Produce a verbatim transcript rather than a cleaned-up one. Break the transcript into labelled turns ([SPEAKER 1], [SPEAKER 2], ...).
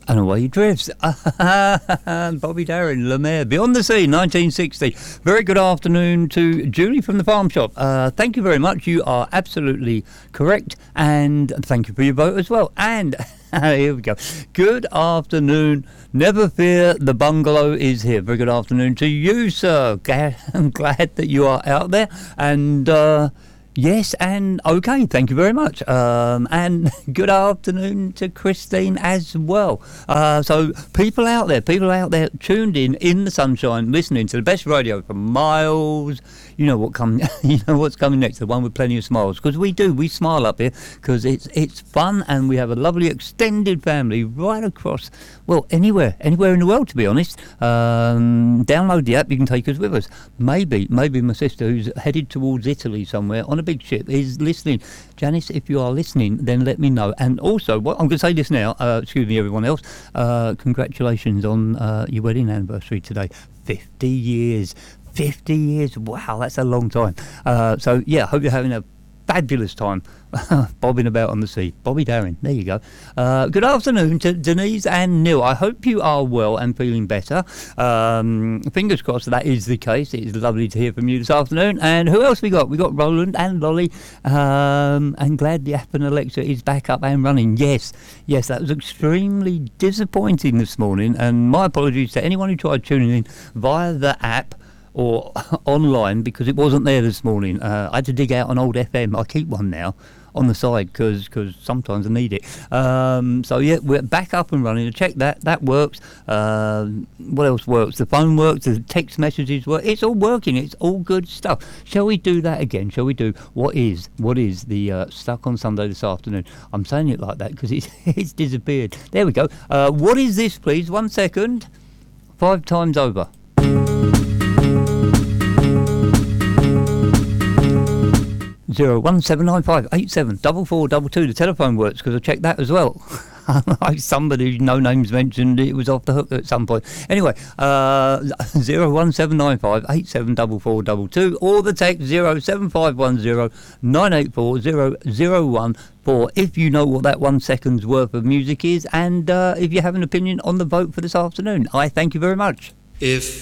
[SPEAKER 1] And away he drifts. Bobby Darin, Le Maire, Beyond the Sea, nineteen sixty. Very good afternoon to Julie from the Farm Shop. Uh, thank you very much. You are absolutely correct. And thank you for your vote as well. And here we go. Good afternoon. Never fear, the bungalow is here. Very good afternoon to you, sir. Glad, I'm glad that you are out there. And... Uh, Yes, and okay, thank you very much. Um, and good afternoon to Christine as well. Uh, so people out there, people out there tuned in in the sunshine, listening to the best radio for miles. You know what come, you know what's coming next, the one with plenty of smiles, because we do, we smile up here because it's it's fun, and we have a lovely extended family right across, well, anywhere, anywhere in the world, to be honest. Um, download the app, you can take us with us. Maybe, maybe my sister, who's headed towards Italy somewhere on a big ship, is listening. Janice, if you are listening, then let me know. And also, what I'm going to say this now, uh, excuse me, everyone else, uh, congratulations on uh, your wedding anniversary today. fifty years. fifty years, wow, that's a long time. Uh, so, yeah, hope you're having a fabulous time bobbing about on the sea. Bobby Darin, there you go. Uh, good afternoon to Denise and Neil. I hope you are well and feeling better. Um, fingers crossed that is the case. It is lovely to hear from you this afternoon. And who else we got? We got Roland and Lolly. Um, and glad the app and Alexa is back up and running. Yes, yes, that was extremely disappointing this morning. And my apologies to anyone who tried tuning in via the app or online, because it wasn't there this morning. Uh, I had to dig out an old F M. I keep one now on the side because sometimes I need it. Um, so yeah, we're back up and running. Check that. That works. Uh, what else works? The phone works. The text messages work. It's all working. It's all good stuff. Shall we do that again? Shall we do what is what is the uh, Stuck on Sunday this afternoon? I'm saying it like that because it's it's disappeared. There we go. Uh, what is this, please? One second. Five times over. Zero one seven nine five eight seven double four double two. The telephone works because I checked that as well. Like somebody, no names mentioned, it was off the hook at some point. Anyway, uh, zero one seven nine five eight seven double four double two, or the text zero seven five one zero nine eight four zero zero one four if you know what that one second's worth of music is, and uh, if you have an opinion on the vote for this afternoon. I thank you very much.
[SPEAKER 2] If